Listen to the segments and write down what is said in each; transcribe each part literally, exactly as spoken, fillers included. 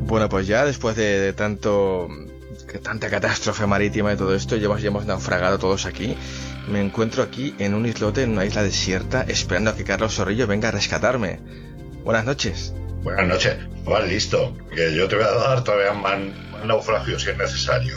Bueno, pues ya después de, de tanto que tanta catástrofe marítima y todo esto, ya hemos, ya hemos naufragado todos aquí. Me encuentro aquí en un islote, en una isla desierta, esperando a que Carlos Zorrillo venga a rescatarme. Buenas noches. Buenas noches. Vale, listo. Que yo te voy a dar todavía más, más naufragio si es necesario.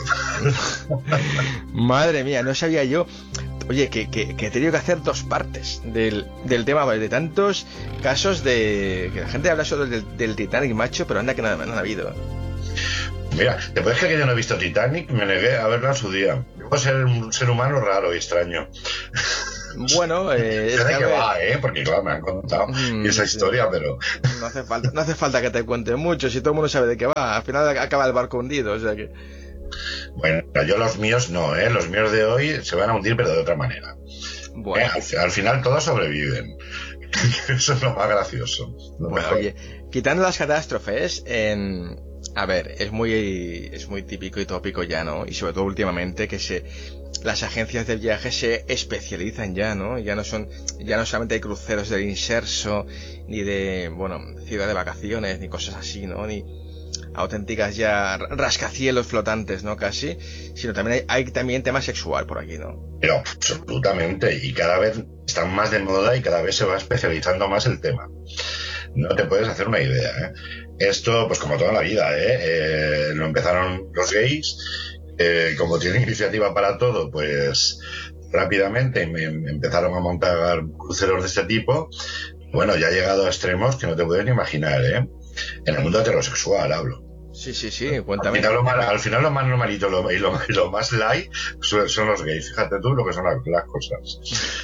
Madre mía, no sabía yo. Oye, que, que, que he tenido que hacer dos partes del, del tema, de tantos casos de... que la gente habla solo del, del Titanic, macho, pero anda que no, no han habido. Mira, ¿te puedes creer que yo no he visto Titanic? Me negué a verla en su día. Yo puedo ser un ser humano raro y extraño. Bueno, eh... sé de qué va, ¿eh? Porque claro, me han contado mm, esa historia, sí. Pero... No hace falta, no hace falta que te cuente mucho, si todo el mundo sabe de qué va. Al final acaba el barco hundido, o sea que... Bueno, yo los míos no, ¿eh? Los míos de hoy se van a hundir, pero de otra manera. Bueno. ¿Eh? Al, al final todos sobreviven. Eso es lo más gracioso. Lo bueno, mejor. Oye, quitando las catástrofes, en... a ver, es muy es muy típico y tópico ya, ¿no? Y sobre todo últimamente que se las agencias de viaje se especializan ya, ¿no? Ya no son ya no solamente hay cruceros del inserso ni de, bueno, ciudad de vacaciones ni cosas así, ¿no? Ni auténticas ya rascacielos flotantes, ¿no? Casi, sino también hay, hay también tema sexual por aquí, ¿no? Pero absolutamente, y cada vez están más de moda y cada vez se va especializando más el tema. No te puedes hacer una idea, ¿eh? Esto, pues como toda la vida, ¿eh? eh lo empezaron los gays, eh, como tienen iniciativa para todo, pues rápidamente me, me empezaron a montar cruceros de este tipo. Bueno, ya ha llegado a extremos que no te puedes ni imaginar, ¿eh? En el mundo heterosexual hablo. Sí, sí, sí, cuéntame. Al final lo más, al final lo más normalito lo, y, lo, y lo más light son, son los gays. Fíjate tú lo que son las, las cosas.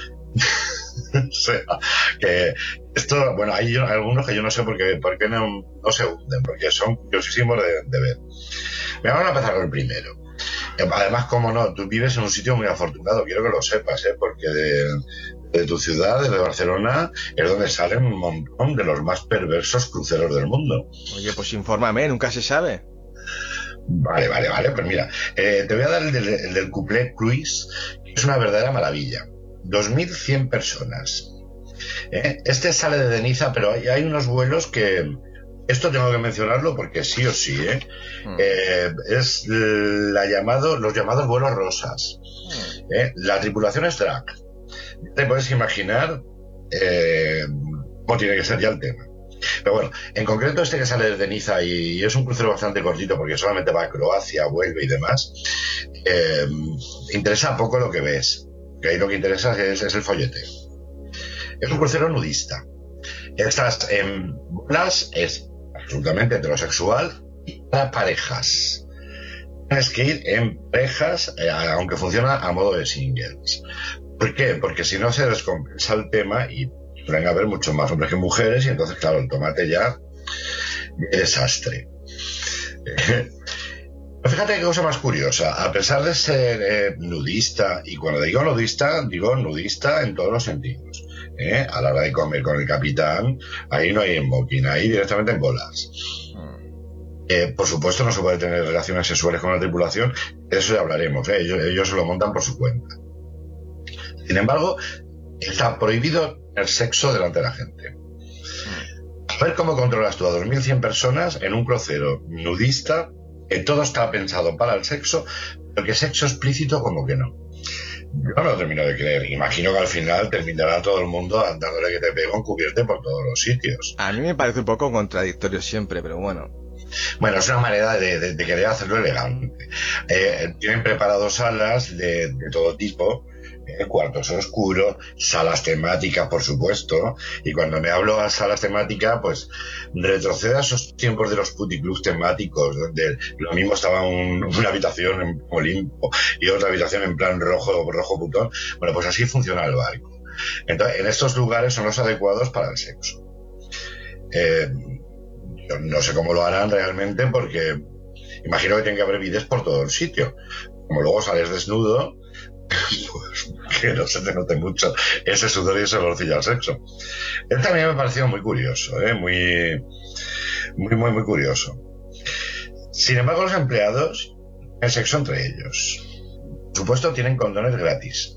O sea, que esto, bueno, hay algunos que yo no sé por qué, por qué no, no se hunden, porque son curiosísimos de, de ver. Me vamos a empezar con el primero. Además, como no, tú vives en un sitio muy afortunado, quiero que lo sepas, ¿eh? Porque de, de tu ciudad, desde Barcelona, es donde salen un montón de los más perversos cruceros del mundo. Oye, pues infórmame, nunca se sabe. Vale, vale, vale, pues mira, eh, te voy a dar el del, el del Couplet Cruise, que es una verdadera maravilla. dos mil cien personas. ¿Eh? Este sale de Deniza, pero hay, hay unos vuelos que... Esto tengo que mencionarlo porque sí o sí, ¿eh? Mm. Eh, es la llamado, los llamados vuelos rosas. Mm. ¿Eh? La tripulación es drag. Te puedes imaginar eh, cómo tiene que ser ya el tema. Pero bueno, en concreto este que sale desde Niza y es un crucero bastante cortito porque solamente va a Croacia, vuelve y demás, eh, interesa poco lo que ves. Que ahí lo que interesa es, es el follete. Es un crucero nudista. Estas en bolas es absolutamente heterosexual y para parejas. Tienes que ir en parejas, eh, aunque funciona a modo de singles. ¿Por qué? Porque si no se descompensa el tema y suelen haber muchos más hombres que mujeres y entonces, claro, el tomate ya es desastre. Fíjate qué cosa más curiosa, a pesar de ser eh, nudista, y cuando digo nudista, digo nudista en todos los sentidos, ¿eh? A la hora de comer con el capitán, ahí no hay smoking, ahí directamente en bolas. Eh, por supuesto no se puede tener relaciones sexuales con la tripulación, de eso ya hablaremos, ¿eh? ellos, ellos se lo montan por su cuenta. Sin embargo, está prohibido el sexo delante de la gente. A ver cómo controlas tú a dos mil cien personas en un crucero nudista, que todo está pensado para el sexo, pero que sexo explícito como que no. Yo no lo termino de creer. Imagino que al final terminará todo el mundo dándole que te pego en cubierta por todos los sitios. A mí me parece un poco contradictorio siempre, pero bueno. Bueno, es una manera de, de, de querer hacerlo elegante. Eh, tienen preparados salas de, de todo tipo, eh, cuartos oscuros, salas temáticas, por supuesto. Y cuando me hablo a salas temáticas, pues retroceda a esos tiempos de los puticlubs temáticos, donde lo mismo estaba un, una habitación en Olimpo y otra habitación en plan rojo, rojo putón. Bueno, pues así funciona el barco. Entonces, en estos lugares son los adecuados para el sexo. Eh, yo no sé cómo lo harán realmente, porque imagino que tiene que haber bides por todo el sitio. Como luego sales desnudo, pues que no se te note mucho ese sudor y ese olorcillo al sexo. Él también me ha parecido muy curioso, ¿eh? muy, muy, muy, muy curioso. Sin embargo, los empleados, el sexo entre ellos. Por supuesto, tienen condones gratis.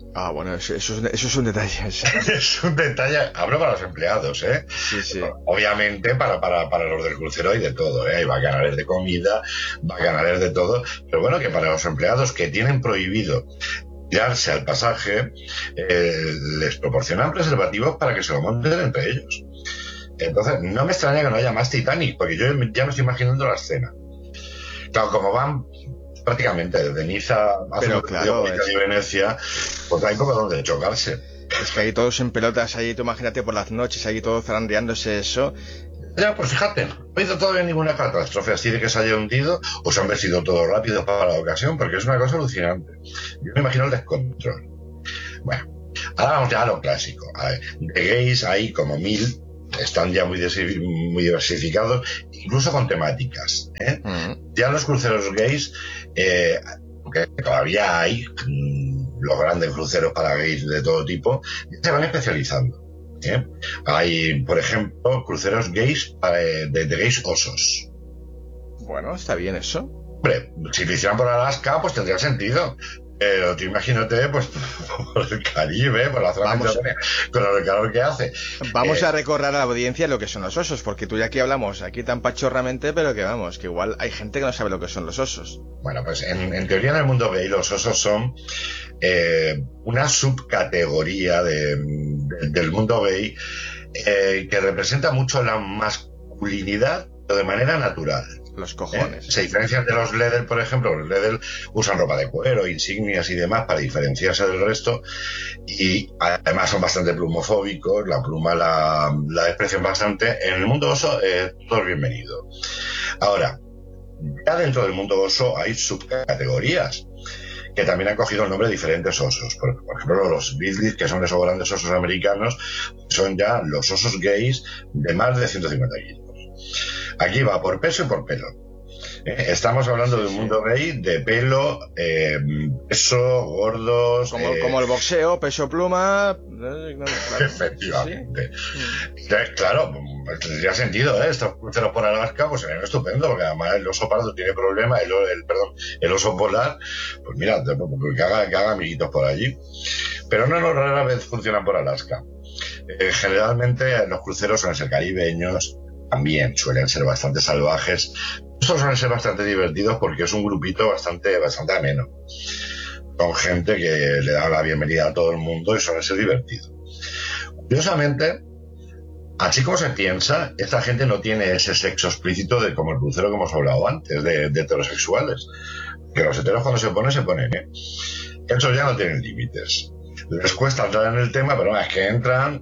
Ah, bueno, eso, eso, es, eso es un detalle. Es un detalle, hablo para los empleados, ¿eh? Sí, sí. Obviamente para, para, para los del crucero hay de todo, ¿eh? Hay bacanales de comida, bacanales de todo, pero bueno, que para los empleados que tienen prohibido tirarse al pasaje, eh, les proporcionan preservativos para que se lo monten entre ellos. Entonces, no me extraña que no haya más Titanic, porque yo ya me estoy imaginando la escena. Claro, como van prácticamente desde Niza a claro, es... y Venecia, pues hay poco donde chocarse. Es que hay todos en pelotas ahí, tú imagínate por las noches, ahí todos zarandeándose eso. Ya, pues fíjate, no ha habido todavía ninguna catástrofe así de que se haya hundido o se han vestido todo rápido para la ocasión, porque es una cosa alucinante. Yo me imagino el descontrol. Bueno, ahora vamos ya a lo clásico. A ver, de gays hay como mil, están ya muy, muy diversificados, incluso con temáticas, ¿eh? Mm. Ya los cruceros gays, eh, que todavía hay mmm, los grandes cruceros para gays de todo tipo, se van especializando. ¿Eh? Hay, por ejemplo, cruceros gays de, de gays osos. Bueno, está bien eso. Hombre, si lo hicieran por Alaska, pues tendría sentido. Pero tú imagínate, pues, por el Caribe, por la zona mediterránea, con el calor que hace. Vamos eh, a recorrer a la audiencia lo que son los osos, porque tú y aquí hablamos aquí tan pachorramente, pero que vamos, que igual hay gente que no sabe lo que son los osos. Bueno, pues en, en teoría en el mundo gay los osos son eh, una subcategoría de, de, del mundo gay eh, que representa mucho la masculinidad, pero de manera natural. Los cojones. ¿Eh? Se diferencian de los Ledel, por ejemplo. Los Ledel usan ropa de cuero, insignias y demás para diferenciarse del resto, y además son bastante plumofóbicos, la pluma la, la desprecian bastante. En el mundo oso eh, todo es bienvenido. Ahora, ya dentro del mundo oso hay subcategorías que también han cogido el nombre de diferentes osos. Por, por ejemplo, los grizzlies, que son esos grandes osos americanos, son ya los osos gays de más de ciento cincuenta kilos. Aquí va por peso y por pelo. ¿Eh? Estamos hablando sí, de un sí. mundo gay de pelo, eh, peso, gordos... Como, eh... como el boxeo, peso, pluma... Eh, claro. Efectivamente. ¿Sí? Claro, tendría sentido, ¿eh? Estos cruceros por Alaska pues serían estupendo, porque además el oso pardo tiene problemas, el, el, perdón, el oso polar, pues mira, que haga, que haga amiguitos por allí. Pero no, no, rara vez funcionan por Alaska. Eh, generalmente los cruceros suelen ser caribeños, también suelen ser bastante salvajes. Estos suelen ser bastante divertidos porque es un grupito bastante, bastante ameno, con gente que le da la bienvenida a todo el mundo y suele ser divertido. Curiosamente, así como se piensa, esta gente no tiene ese sexo explícito de como el crucero que hemos hablado antes, de, de heterosexuales. Que los heteros cuando se ponen, se ponen, ¿eh? Esos ya no tienen límites. Les cuesta entrar en el tema, pero es que entran,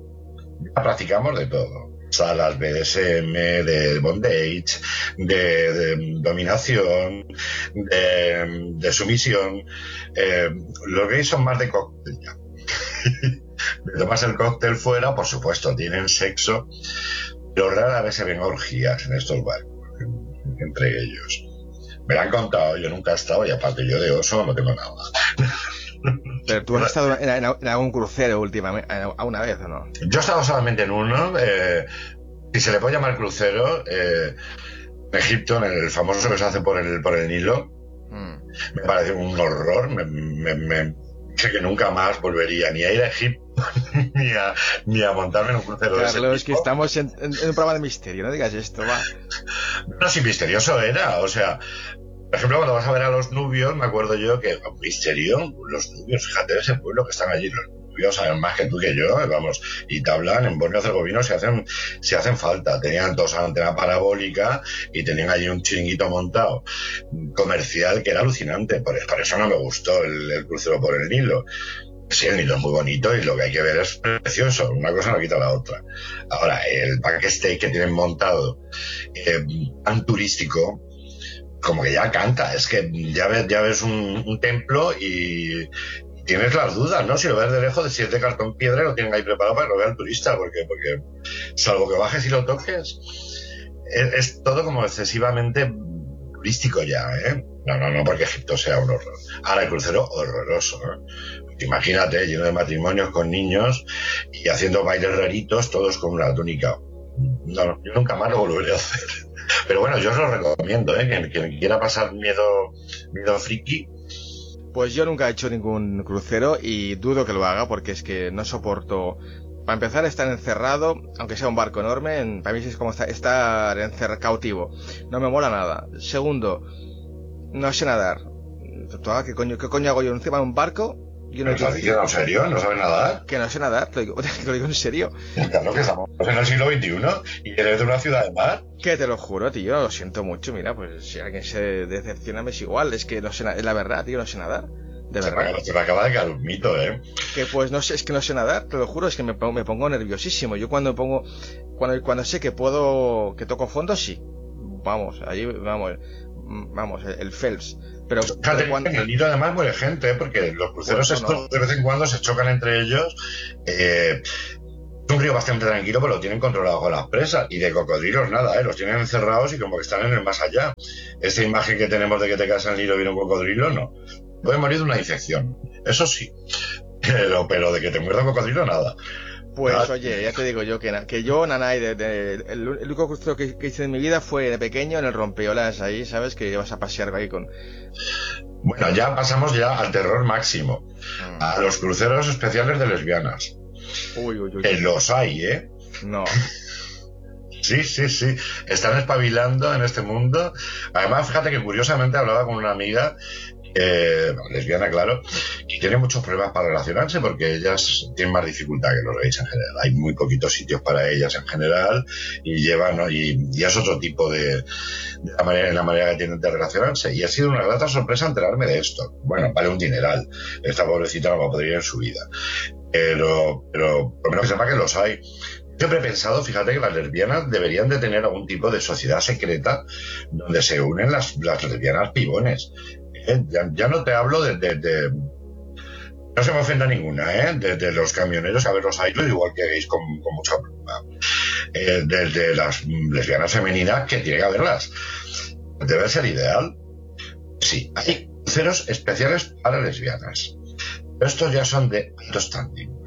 ya practicamos de todo. Salas B D S M, de bondage, de, de dominación, de, de sumisión. Eh, los gays son más de cóctel ya. De tomarse el cóctel fuera, por supuesto, tienen sexo, pero rara vez se ven orgías en estos barcos, entre ellos. Me lo han contado, yo nunca he estado, y aparte yo de oso no tengo nada. Pero tú has estado en, en, en algún crucero últimamente, a una vez, ¿o no? Yo he estado solamente en uno, eh, si se le puede llamar crucero, eh, en Egipto, en el famoso que se hace por el, por el Nilo. Mm. Me pareció un horror, me, me, me dije que nunca más volvería ni a ir a Egipto ni a, ni a montarme en un crucero. Carlos, de ese es que estamos en, en, en un programa de misterio, no digas esto, va. No, si misterioso era, o sea... Por ejemplo, cuando vas a ver a los nubios, me acuerdo yo que, misterio, los nubios, fíjate de ese pueblo que están allí, los nubios saben más que tú que yo, vamos, y te hablan en Bosnia y Herzegovina, se hacen, se hacen falta, tenían todos una antena parabólica y tenían allí un chiringuito montado comercial que era alucinante, por, por eso no me gustó el, el crucero por el Nilo. Sí, el Nilo es muy bonito y lo que hay que ver es precioso, una cosa no quita la otra. Ahora, el backstage que tienen montado, eh, tan turístico, como que ya canta, es que ya ves, ya ves un, un templo y tienes las dudas, ¿no? Si lo ves de lejos, si es de cartón piedra, lo tienen ahí preparado para que lo vea el turista, porque, porque salvo que bajes y lo toques, es, es todo como excesivamente turístico ya, ¿eh? No, no, no, porque Egipto sea un horror. Ahora el crucero, horroroso, ¿eh? Imagínate, lleno de matrimonios con niños y haciendo bailes raritos, todos con una túnica. No, no, yo nunca más lo volveré a hacer. Pero bueno, yo os lo recomiendo, ¿eh? Quien, quien quiera pasar miedo, miedo friki, Pues yo nunca he hecho ningún crucero y dudo que lo haga porque es que no soporto... Para empezar, estar encerrado, aunque sea un barco enorme, en, para mí es como estar, estar encerrado, cautivo. No me mola nada. Segundo, no sé nadar. ¿Qué coño, qué coño hago yo encima de un barco? Yo no ¿Me estás diciendo en serio? ¿No sabes nadar? Que no sé nadar, te lo digo, te lo digo en serio. Claro que estamos en el siglo veintiuno y eres de una ciudad de mar. Que te lo juro, tío, lo siento mucho. Mira, pues si alguien se decepciona me es igual. Es que no sé nadar, es la verdad, tío, no sé nadar. De se verdad. Me, se me acaba de caer un mito, ¿eh? Que pues no sé, es que no sé nadar, te lo juro, es que me pongo, me pongo nerviosísimo. Yo cuando me pongo, cuando, cuando sé que puedo, que toco fondo, sí. Vamos, allí, vamos, vamos, el, el Phelps. Pero, Fíjate, pero cuando... en el Nilo además muere gente, ¿eh? Porque los cruceros Pues estos no. de vez en cuando se chocan entre ellos. Eh, es un río bastante tranquilo, pero lo tienen controlado con las presas. Y de cocodrilos nada, ¿eh? Los tienen encerrados y como que están en el más allá. Esa imagen que tenemos de que te caes en el Nilo y viene un cocodrilo, no. Puede morir de una infección, eso sí. Pero, pero de que te muerda un cocodrilo, nada. Pues nada. oye, ya te digo yo que, que yo, Nanay, de, de, el, el único crucero que, que hice en mi vida fue de pequeño en el rompeolas ahí, ¿sabes? Que ibas a pasear ahí con... Bueno, ya pasamos ya al terror máximo. Mm. A los cruceros especiales de lesbianas. Uy, uy, uy. Que los hay, ¿eh? No. Sí, sí, sí. Están espabilando en este mundo. Además, fíjate que curiosamente hablaba con una amiga, eh, lesbiana, claro, que tiene muchos problemas para relacionarse porque ellas tienen más dificultad que los gays en general. Hay muy poquitos sitios para ellas en general y llevan, ¿no? y, y es otro tipo de, de la manera, en la manera que tienen de relacionarse. Y ha sido una grata sorpresa enterarme de esto. Bueno, vale un dineral. Esta pobrecita no va a poder ir en su vida. Pero, pero por lo menos que sepa que los hay. Siempre he pensado, fíjate, que las lesbianas deberían de tener algún tipo de sociedad secreta donde se unen las, las lesbianas pibones. ¿Eh? Ya, ya no te hablo de, de, de... No se me ofenda ninguna, ¿eh? De, de los camioneros, a ver, los hay, igual que gays con, con mucha pluma. Eh, de, de las lesbianas femeninas, que tiene que haberlas. Debe ser ideal. Sí, hay cruceros especiales para lesbianas. Estos ya son de alto standing.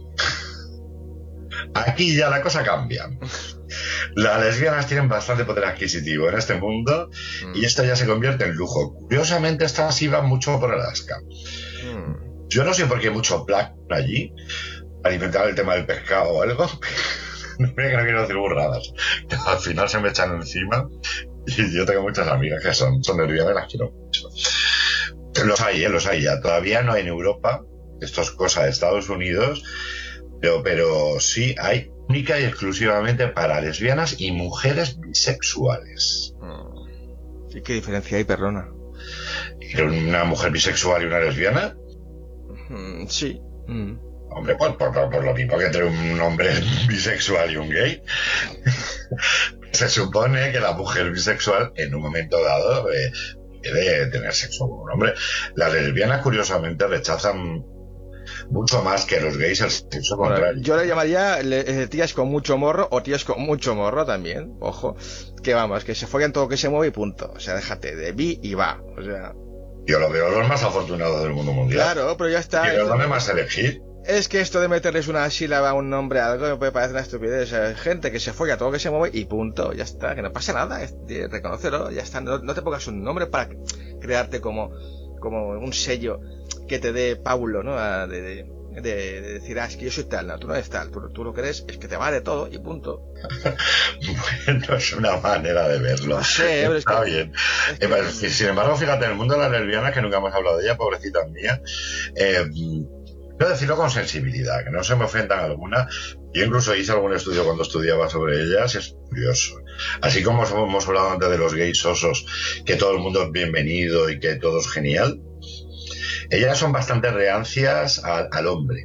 Aquí ya la cosa cambia. Las lesbianas tienen bastante poder adquisitivo en este mundo mm. y esto ya se convierte en lujo. Curiosamente, estas iban mucho por Alaska. Mm. Yo no sé por qué hay mucho black allí, para inventar el tema del pescado o algo. No que no quiero decir burradas. Que al final se me echan encima y yo tengo muchas amigas que son, son lesbianas y las quiero mucho. Los hay, ¿eh? Los hay ya. Todavía no hay en Europa. Esto es cosa de Estados Unidos. Pero, pero sí hay única y exclusivamente para lesbianas y mujeres bisexuales. ¿Y qué diferencia hay, perdona? ¿Una mujer bisexual y una lesbiana? Mm, sí. Mm. Hombre, pues por, por, por lo mismo que entre un hombre bisexual y un gay. Se supone que la mujer bisexual en un momento dado eh, debe tener sexo con un hombre. Las lesbianas curiosamente rechazan mucho más que los gays el sexo bueno, contrario. Yo le llamaría le, tías con mucho morro o tías con mucho morro también, ojo, que vamos, que se follan todo lo que se mueve y punto, o sea, déjate de vi y va, o sea... Yo lo veo los más afortunados del mundo mundial. Claro, pero ya está. Pero dame más elegir. Es que esto de meterles una sílaba a un nombre a algo me puede parecer una estupidez. O sea, gente que se folla todo lo que se mueve y punto, ya está, que no pasa nada, es, reconócelo, ya está, no, no te pongas un nombre para crearte como, como un sello que te dé Paulo, ¿no? A, de, de, de, de decir, ah, es que yo soy tal, no, tú no eres tal, tú, tú lo que eres es que te vale todo y punto. Bueno, es una manera de verlo. No sé, pero es está que, bien. Es que, eh, pero, sin embargo, fíjate, en el mundo de las lesbianas, que nunca hemos hablado de ella, pobrecita mía, eh, quiero decirlo con sensibilidad, que no se me ofendan alguna. Yo incluso hice algún estudio cuando estudiaba sobre ellas, es curioso. Así como hemos hablado antes de los gays osos, que todo el mundo es bienvenido y que todo es genial, ellas son bastante reacias al, al hombre.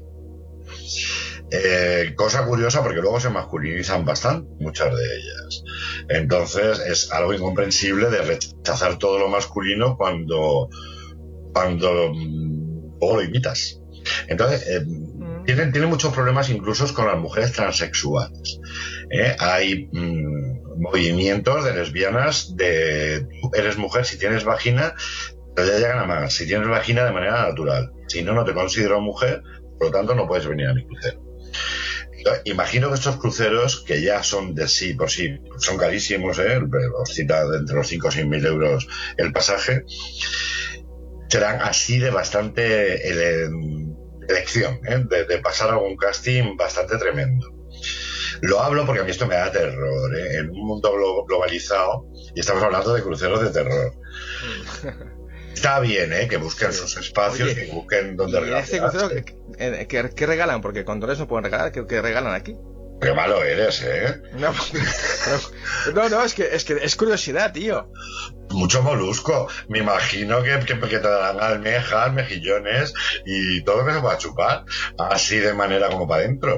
Eh, cosa curiosa porque luego se masculinizan bastante, muchas de ellas. Entonces es algo incomprensible de rechazar todo lo masculino cuando, cuando luego lo imitas. Entonces, eh, mm. tienen, tienen muchos problemas incluso con las mujeres transexuales. ¿eh? Hay mmm, movimientos de lesbianas de tú eres mujer si tienes vagina, pero ya llegan a más. Si tienes vagina de manera natural. Si no, no te considero mujer, por lo tanto no puedes venir a mi crucero. Imagino que estos cruceros, que ya son de sí por sí, son carísimos, ¿eh? Os cita de entre los cinco o seis mil euros el pasaje, serán así de bastante ele- elección, ¿eh? de, de pasar algún casting bastante tremendo. Lo hablo porque a mí esto me da terror, ¿eh? En un mundo glo- globalizado, y estamos hablando de cruceros de terror. Está bien, ¿eh? Que busquen sí. sus espacios, Oye, que busquen donde regalar. ¿Y este crucero ¿qué, qué, qué regalan? Porque condones no pueden regalar, ¿qué, qué regalan aquí? Qué malo eres, ¿eh? No, no, no, es que, es que es curiosidad, tío. Mucho molusco. Me imagino que, que, que te darán almejas, mejillones y todo lo que se pueda chupar. Así de manera como para adentro.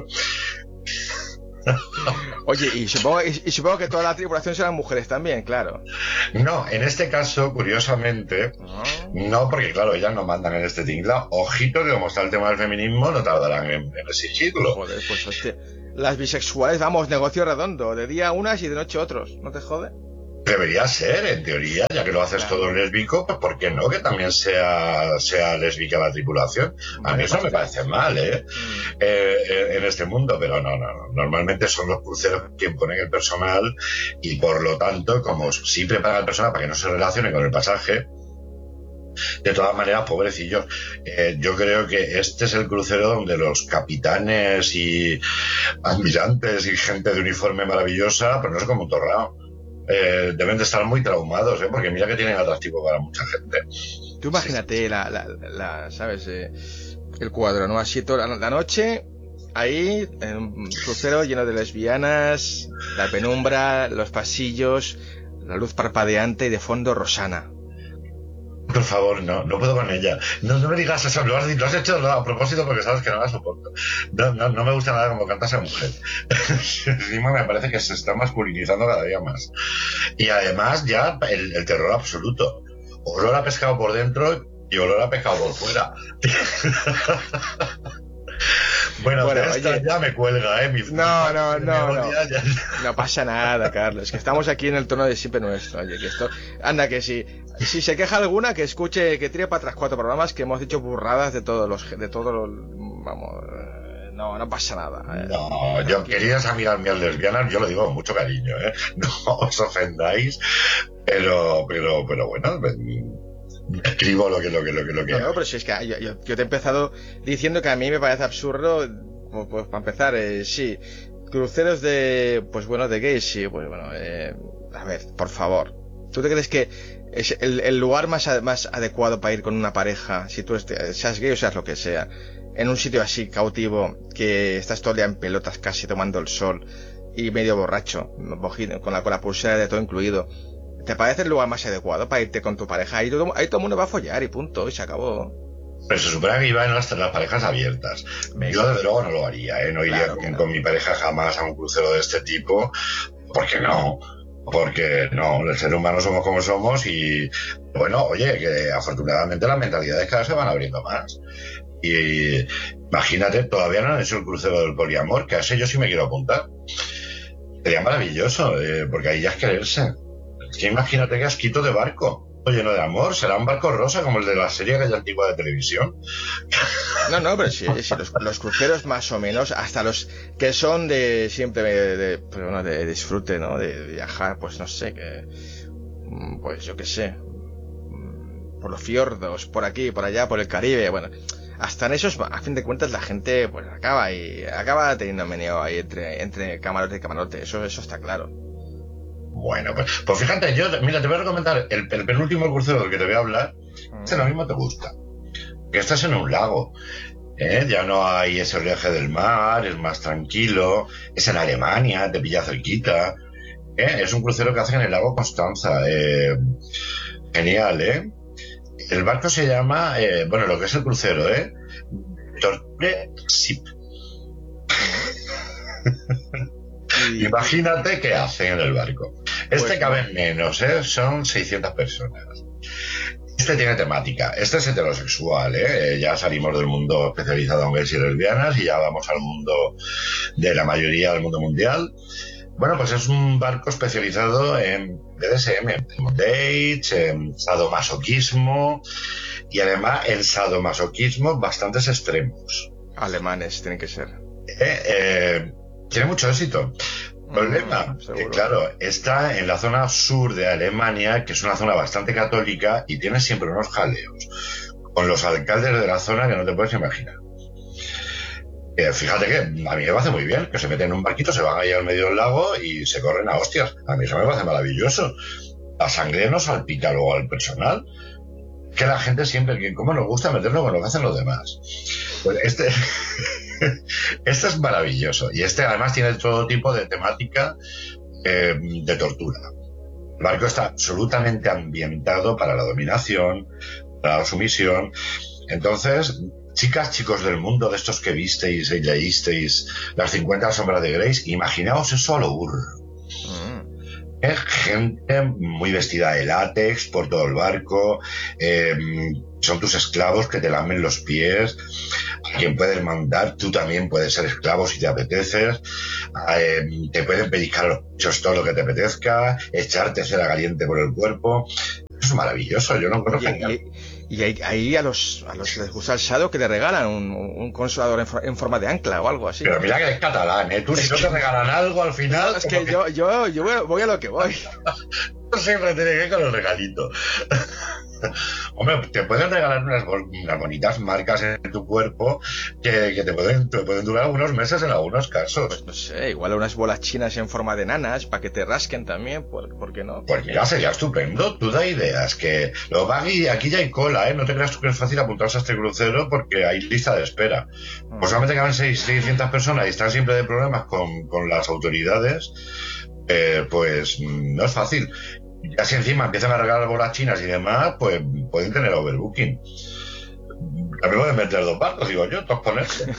Oye, y supongo, y, y supongo que toda la tripulación serán mujeres también, claro. No, en este caso, curiosamente, no, no porque claro, ellas no mandan en este tinglado. Ojito que como está el tema del feminismo, no tardarán en, en exigirlo. Joder, pues hostia. Las bisexuales, vamos, negocio redondo. De día unas y de noche otros. ¿No te jode? Debería ser, en teoría, ya que lo haces claro. todo lésbico, pues ¿por qué no? Que también sea, sea lésbica la tripulación. A mí eso me parece mal, ¿eh? Mm. eh en este mundo, pero no, no, no. Normalmente son los cruceros quien ponen el personal y por lo tanto, como sí preparan el personal para que no se relacione con el pasaje, de todas maneras, pobrecillos, eh, yo creo que este es el crucero donde los capitanes y almirantes y gente de uniforme maravillosa, pues no sé cómo un torrao. Eh, deben de estar muy traumados, ¿eh? Porque mira que tienen atractivo para mucha gente. Tú imagínate sí. la, la, la, ¿sabes? Eh, el cuadro, ¿no? Así toda la, la noche, ahí, en un crucero lleno de lesbianas, la penumbra, los pasillos, la luz parpadeante y de fondo Rosana. Por favor, no, no puedo con ella. No, no me digas eso, lo has, lo has hecho no, a propósito porque sabes que no la soporto. No, no, no me gusta nada como canta esa mujer. Encima me parece que se está masculinizando cada día más. Y además ya el, el terror absoluto. Olor a pescado por dentro y olor a pescado por fuera. Bueno, bueno esta oye, ya me cuelga, ¿eh? Mi, no, mi no, no, no. Ya... No pasa nada, Carlos. Que estamos aquí en el tono de siempre nuestro. Oye, que esto... Anda, que si, si se queja alguna, que escuche, que tire para atrás cuatro programas que hemos dicho burradas de todos los... De todos los vamos... No, no pasa nada. ¿eh? No, yo, queridas amigas mías lesbianas, yo lo digo con mucho cariño, ¿eh? No os ofendáis, pero, pero, pero bueno... Escribo lo que lo que lo que lo que no, no, pero si es que yo, yo, yo te he empezado diciendo que a mí me parece absurdo, pues, pues para empezar, eh, sí, cruceros de, pues bueno, de gays, sí, pues bueno, eh, a ver, por favor, ¿tú te crees que es el, el lugar más, más adecuado para ir con una pareja, si tú estés, seas gay o seas lo que sea, en un sitio así cautivo, que estás todo el día en pelotas casi tomando el sol y medio borracho, con la, con la pulsera de todo incluido? ¿Te parece el lugar más adecuado para irte con tu pareja? Ahí todo, ahí todo el mundo va a follar y punto, y se acabó. Pero se supone que iban las, las parejas abiertas. Venga. Yo desde luego no lo haría, ¿eh? No iría claro con, no. con mi pareja jamás a un crucero de este tipo. ¿Por qué no? Porque no, el ser humano somos como somos y bueno, oye, que afortunadamente las mentalidades cada vez se van abriendo más. Y imagínate, todavía no han hecho el crucero del poliamor, que a ese yo sí me quiero apuntar. Sería maravilloso, eh, porque ahí ya es quererse. Que imagínate que asquito de barco lleno de amor, será un barco rosa como el de la serie aquella antigua de televisión. No, no, pero sí, sí los, los cruceros más o menos, hasta los que son de siempre de, de, pues bueno, de disfrute, ¿no? De viajar, pues no sé, que pues yo qué sé, por los fiordos, por aquí, por allá, por el Caribe, bueno, hasta en esos, a fin de cuentas, la gente pues acaba y acaba teniendo meneo ahí entre, entre camarote y camarote, eso, eso está claro. Bueno, pues, pues fíjate, yo, mira, te voy a recomendar el, el penúltimo crucero del que te voy a hablar. Este lo mismo te gusta. Que estás en un lago. ¿eh? Ya no hay ese oleaje del mar, es más tranquilo. Es en Alemania, te pilla cerquita. ¿eh? Es un crucero que hacen en el lago Constanza. Eh, genial, ¿eh? El barco se llama, eh, bueno, lo que es el crucero, ¿eh? Torre Ship. Y... Imagínate qué hacen en el barco. Este pues, cabe menos, ¿eh? Son seiscientas personas. Este tiene temática. Este es heterosexual, ¿eh? Ya salimos del mundo especializado en gays y lesbianas y ya vamos al mundo de la mayoría del mundo mundial. Bueno, pues es un barco especializado en B D S M, en dates, en sadomasoquismo y además en sadomasoquismo bastantes extremos. Alemanes tienen que ser. Eh, eh, tiene mucho éxito. Problema, mm, que claro, está en la zona sur de Alemania, que es una zona bastante católica y tiene siempre unos jaleos. con los alcaldes de la zona que no te puedes imaginar. Eh, fíjate que a mí me parece muy bien, que se meten en un barquito, se van ahí al medio del lago y se corren a hostias. A mí eso me parece maravilloso. La sangre no salpica luego al personal. Que la gente siempre, que cómo nos gusta meternos con lo que hacen los demás. Pues este, este es maravilloso. Y este además tiene todo tipo de temática eh, de tortura. El barco está absolutamente ambientado para la dominación, para la sumisión. Entonces, chicas, chicos del mundo, de estos que visteis y leísteis las cincuenta sombras de Grey, imaginaos eso a lo burro. Mm. Eh, gente muy vestida de látex por todo el barco, eh, son tus esclavos que te lamen los pies, a quien puedes mandar, tú también puedes ser esclavo si te apeteces, eh, te pueden pellizcar los pechos todo lo que te apetezca, echarte cera caliente por el cuerpo. Es maravilloso, yo no conozco. Y, y, y ahí, ahí a los a los les gusta el Shadow que te regalan un, un consolador en, for, en forma de ancla o algo así. Pero mira que es catalán, ¿eh? Tú si no te regalan algo al final... Es que, que... yo, yo, yo voy, a, voy a lo que voy. Siempre tiene que ir con el regalito. Hombre, te pueden regalar unas, unas bonitas marcas en tu cuerpo que, que te, pueden, te pueden durar algunos meses en algunos casos. Pues no sé, igual unas bolas chinas en forma de nanas para que te rasquen también, ¿por, ¿por qué no? Pues mira, sería estupendo, tú da ideas, que lo va aquí, aquí ya hay cola, ¿eh? No te creas tú que es fácil apuntarse a este crucero porque hay lista de espera. Mm. Pues solamente caben seiscientas personas y están siempre de problemas con, con las autoridades, eh, pues no es fácil. Ya si encima empiezan a regalar bolas chinas y demás, pues pueden tener overbooking. A mí pueden meter dos barcos, digo yo, todos ponerse.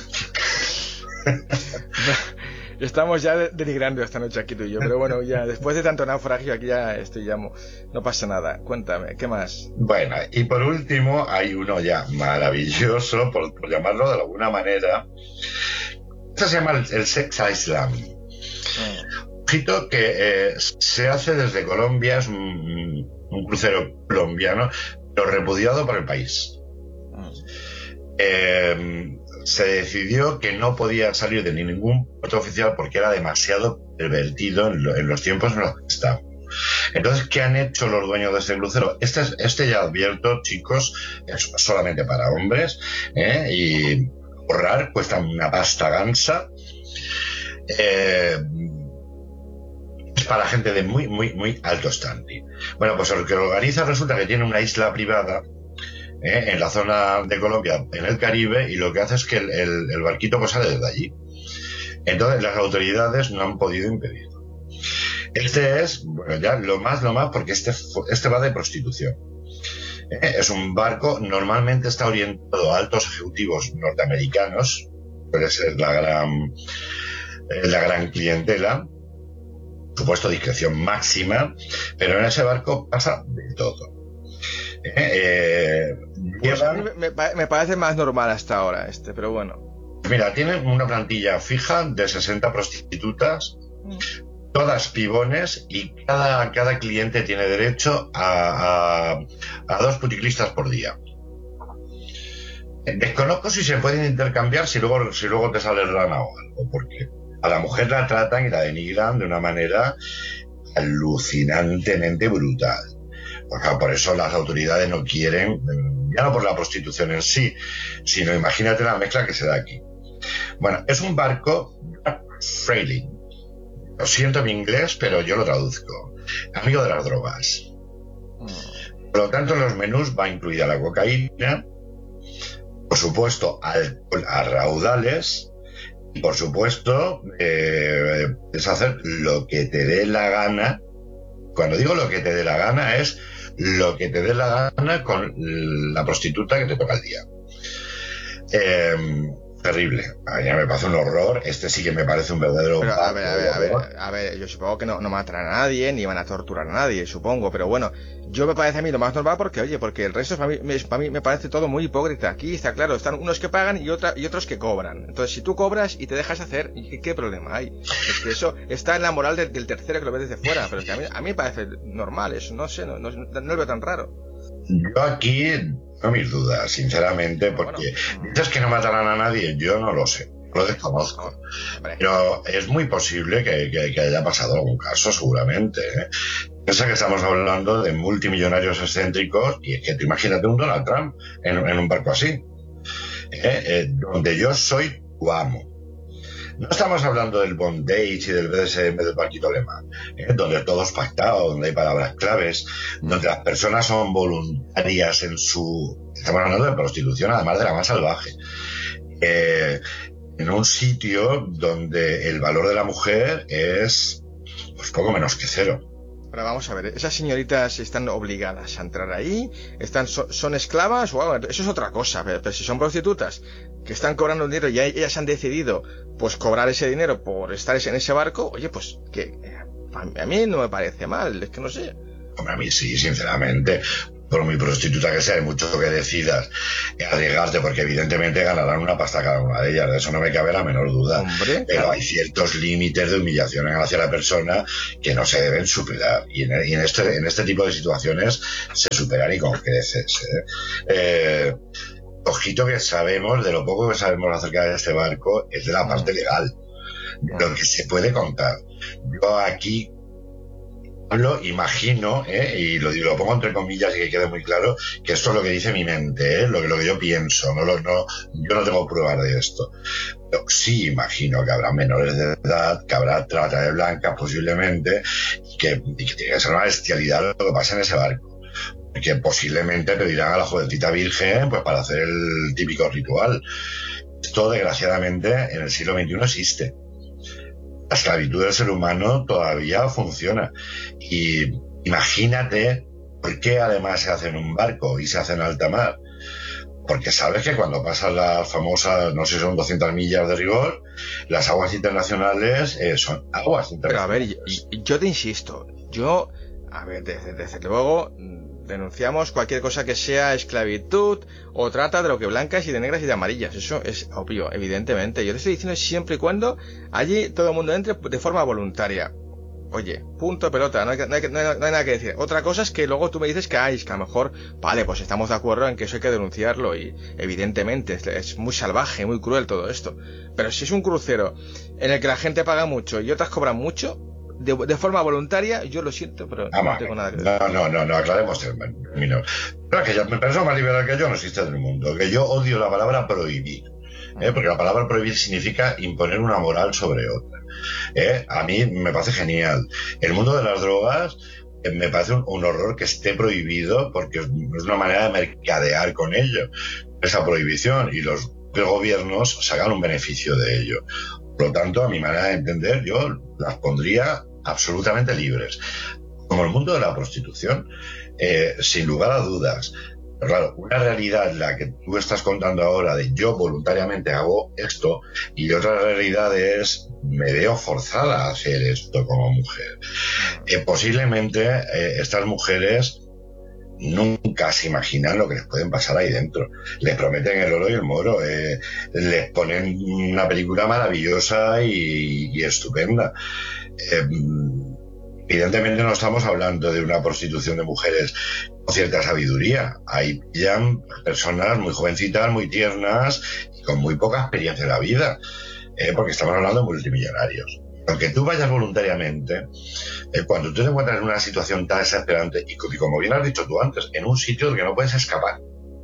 Estamos ya denigrando esta noche aquí tú y yo, pero bueno, ya después de tanto naufragio aquí ya estoy ya no pasa nada. Cuéntame, ¿qué más? Bueno, y por último hay uno ya maravilloso, por, por llamarlo de alguna manera. Este se llama el, el Sex Island. Mm. Que eh, se hace desde Colombia, es un, un crucero colombiano, pero repudiado por el país. Eh, se decidió que no podía salir de ningún puerto oficial porque era demasiado pervertido en, lo, en los tiempos en los que estamos. Entonces, ¿qué han hecho los dueños de este crucero? Este, este ya advierto, chicos, es solamente para hombres, ¿eh? Y ahorrar cuesta una pasta gansa. Eh, para gente de muy, muy, muy alto standing. Bueno, pues el que lo organiza resulta que tiene una isla privada ¿eh? en la zona de Colombia, en el Caribe, y lo que hace es que el, el, el barquito pues sale desde allí. Entonces las autoridades no han podido impedirlo. Este es, bueno, ya lo más, lo más, porque este, este va de prostitución. ¿Eh? Es un barco, normalmente está orientado a altos ejecutivos norteamericanos, pero esa es la gran, la gran clientela. Por supuesto, discreción máxima, pero en ese barco pasa de todo. Eh, eh, pues llevan... me, me, me parece más normal hasta ahora este, pero bueno. Mira, tienen una plantilla fija de sesenta prostitutas, mm. todas pibones, y cada, cada cliente tiene derecho a, a, a dos puticlistas por día. Desconozco si se pueden intercambiar si luego, si luego te sale el rana o algo, porque a la mujer la tratan y la denigran de una manera alucinantemente brutal. O sea, por eso las autoridades no quieren, ya no por la prostitución en sí, sino imagínate la mezcla que se da aquí. Bueno, es un barco frailing. Lo siento mi inglés, pero yo lo traduzco. Amigo de las drogas. Por lo tanto, en los menús va incluida la cocaína, por supuesto, alcohol a raudales. Y por supuesto, eh, es hacer lo que te dé la gana. Cuando digo lo que te dé la gana, es lo que te dé la gana con la prostituta que te toca el día. Eh, terrible. A mí me parece un horror. Este sí que me parece un verdadero... Pero, a ver, a ver, a ver, a ver, yo supongo que no, no matan a nadie, ni van a torturar a nadie, supongo, pero bueno, yo me parece a mí lo más normal porque, oye, porque el resto para mí, me, para mí me parece todo muy hipócrita. Aquí está claro, están unos que pagan y, otra, y otros que cobran. Entonces, si tú cobras y te dejas hacer, ¿qué, qué problema hay? Es que eso está en la moral del, del tercero que lo ve desde fuera, pero es que a mí, a mí me parece normal eso, no sé, no, no, no lo veo tan raro. Yo aquí no mis dudas, sinceramente, porque bueno, dices que no matarán a nadie, yo no lo sé, lo desconozco. Pero es muy posible que, que, que haya pasado algún caso, seguramente, ¿eh? Piensa que estamos hablando de multimillonarios excéntricos y es que tú imagínate un Donald Trump en, en un barco así, ¿eh? Eh, donde yo soy tu amo. No estamos hablando del bondage y del B D S M del barquito alemán, ¿eh? Donde todo es pactado, donde hay palabras claves, donde las personas son voluntarias en su... Estamos hablando de prostitución, además de la más salvaje. Eh, en un sitio donde el valor de la mujer es pues poco menos que cero. Pero vamos a ver, ¿esas señoritas están obligadas a entrar ahí? ¿Están so, son esclavas? Wow, eso es otra cosa, pero, pero si son prostitutas que están cobrando dinero y ellas han decidido pues cobrar ese dinero por estar en ese barco, oye, pues que a mí no me parece mal, es que no sé. Hombre, a mí sí, sinceramente. Por muy prostituta que sea, hay mucho que decidas arriesgarte, porque evidentemente ganarán una pasta cada una de ellas, de eso no me cabe la menor duda. Hombre, pero claro. Hay ciertos límites de humillación hacia la persona que no se deben superar, y en, y en este en este tipo de situaciones se superan y con creces, ¿eh? Eh, ojito que sabemos, de lo poco que sabemos acerca de este barco, es de la parte legal, de lo que se puede contar. Yo aquí hablo, imagino, ¿eh? y lo, lo pongo entre comillas y que quede muy claro, que esto es lo que dice mi mente, ¿eh? lo, lo que yo pienso, no, lo, no yo no tengo pruebas de esto. Pero sí imagino que habrá menores de edad, que habrá trata de blancas posiblemente, y que, y que tiene que ser una bestialidad lo que pasa en ese barco. Que posiblemente pedirán a la jovencita virgen pues para hacer el típico ritual. Esto desgraciadamente en el siglo veintiuno existe. La esclavitud del ser humano todavía funciona. Y imagínate por qué además se hace en un barco y se hace en alta mar. Porque sabes que cuando pasan las famosas, no sé si son doscientas millas de rigor, las aguas internacionales eh, son aguas internacionales. Pero a ver, yo, yo te insisto, yo, a ver, desde, desde luego denunciamos cualquier cosa que sea esclavitud o trata de lo que blancas y de negras y de amarillas. Eso es obvio, evidentemente. Yo te estoy diciendo siempre y cuando allí todo el mundo entre de forma voluntaria. Oye, punto pelota, no hay, no, hay, no, hay, no hay nada que decir. Otra cosa es que luego tú me dices que hay, es que a lo mejor, vale, pues estamos de acuerdo en que eso hay que denunciarlo y evidentemente es, es muy salvaje, muy cruel todo esto. Pero si es un crucero en el que la gente paga mucho y otras cobran mucho, De, de forma voluntaria, yo lo siento, pero ah, no tengo nada que decir. No, no, no, no aclaremos el término. Pero que ya me persona más liberal que yo no existe en el mundo, que yo odio la palabra prohibir, ¿eh? Porque la palabra prohibir significa imponer una moral sobre otra. ¿eh? A mí me parece genial. El mundo de las drogas eh, me parece un, un horror que esté prohibido, porque es una manera de mercadear con ello, esa prohibición, y los gobiernos sacan un beneficio de ello. Por lo tanto, a mi manera de entender, yo las pondría absolutamente libres. Como el mundo de la prostitución, eh, sin lugar a dudas. Pero claro, una realidad la que tú estás contando ahora de yo voluntariamente hago esto, y otra realidad es me veo forzada a hacer esto como mujer. Eh, posiblemente eh, estas mujeres nunca se imaginan lo que les pueden pasar ahí dentro. Les prometen el oro y el moro, eh, les ponen una película maravillosa y, y estupenda. Eh, evidentemente no estamos hablando de una prostitución de mujeres con cierta sabiduría. Hay ya personas muy jovencitas, muy tiernas y con muy poca experiencia en la vida, eh, porque estamos hablando de multimillonarios. Aunque tú vayas voluntariamente, eh, cuando tú te encuentras en una situación tan desesperante y, y como bien has dicho tú antes, en un sitio del que no puedes escapar,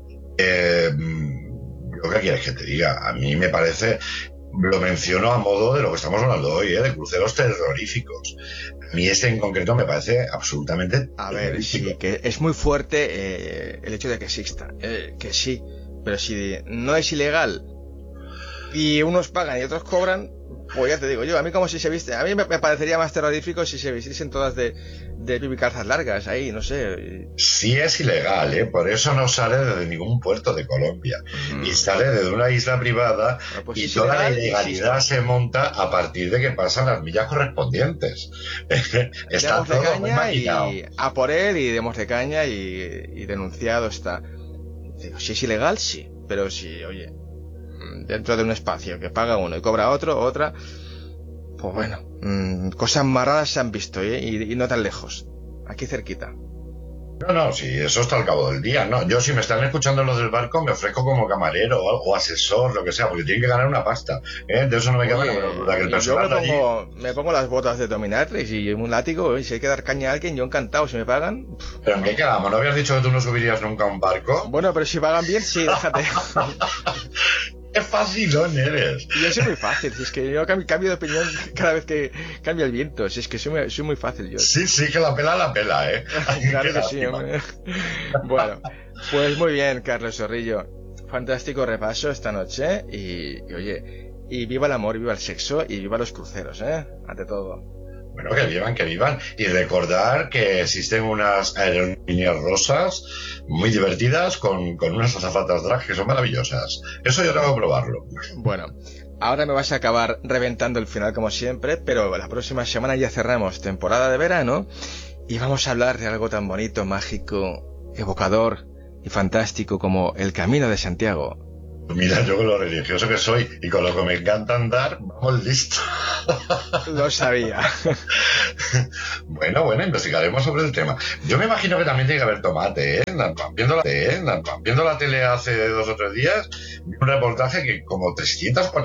eh, ¿lo que quieres que te diga? A mí me parece, lo menciono a modo de lo que estamos hablando hoy, ¿eh? De cruceros terroríficos. A mí este en concreto me parece absolutamente a ver, sí, que es muy fuerte eh, el hecho de que exista, eh, que sí, pero si no es ilegal y unos pagan y otros cobran, pues ya te digo yo, a mí como si se viste, a mí me, me parecería más terrorífico si se vistiesen todas de, de pipi calzas largas ahí, no sé. Sí es ilegal, ¿eh? Por eso no sale desde ningún puerto de Colombia, mm. y sale desde una isla privada, pues y toda la ilegalidad se monta a partir de que pasan las millas correspondientes. Está demos todo de caña maquinado. Y a por él y demos de caña y, y denunciado está. Digo, si es ilegal, sí, pero si, oye, dentro de un espacio que paga uno y cobra otro, otra, pues bueno, mmm, cosas más raras se han visto, ¿eh? y, y no tan lejos, aquí cerquita. No, no, sí, eso está al cabo del día. No, yo si me están escuchando los del barco me ofrezco como camarero o, o asesor, lo que sea, porque tienen que ganar una pasta. ¿eh? De eso no me cabe la menor duda, que el Oye, yo me personal de allí... pongo, me pongo las botas de dominatrix y un látigo, y si hay que dar caña a alguien, yo encantado, si me pagan. Pero ¿en qué quedamos? ¿No habías dicho que tú no subirías nunca a un barco? Bueno, pero si pagan bien, sí, déjate. ¡Qué facilón eres! Yo soy muy fácil, si es que yo cambio, cambio de opinión cada vez que cambia el viento, si es que soy muy, soy muy fácil yo. Sí, sí, que la pela la pela, ¿eh? Claro que sí, hombre. Bueno, pues muy bien, Carlos Zorrillo. Fantástico repaso esta noche y, y oye, y viva el amor, viva el sexo y viva los cruceros, ¿eh? Ante todo. Bueno, que vivan, que vivan. Y recordar que existen unas aerolíneas rosas muy divertidas con, con unas azafatas drag que son maravillosas. Eso yo tengo que probarlo. Bueno, ahora me vas a acabar reventando el final como siempre, pero la próxima semana ya cerramos temporada de verano y vamos a hablar de algo tan bonito, mágico, evocador y fantástico como el Camino de Santiago. Mira, yo con lo religioso que soy y con lo que me encanta andar, vamos listo. Lo sabía. Bueno, bueno, investigaremos sobre el tema. Yo me imagino que también tiene que haber tomate, ¿eh? Viendo la, ¿eh? Viendo la tele hace dos o tres días, vi un reportaje que como trescientas